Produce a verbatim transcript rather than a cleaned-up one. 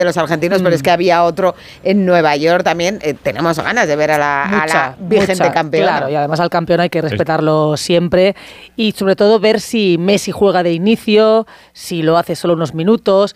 de los argentinos, mm. pero es que había otro en Nueva York también. Eh, tenemos ganas de ver a la, mucha, a la vigente mucha, campeona. Claro, y además al campeón hay que respetarlo siempre y sobre todo ver si Messi juega de inicio, si lo hace solo unos minutos,